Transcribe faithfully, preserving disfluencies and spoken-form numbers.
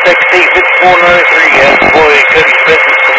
sixty-six four nine three, yes, boy, good business.